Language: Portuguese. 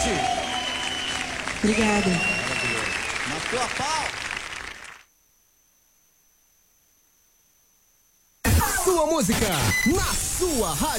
Obrigada. Matou a pau. Sua música, na sua rádio.